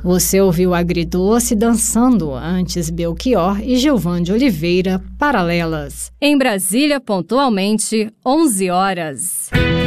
Você ouviu Agridoce dançando, antes Belchior e Gilvan de Oliveira, Paralelas. Em Brasília, pontualmente, 11 horas.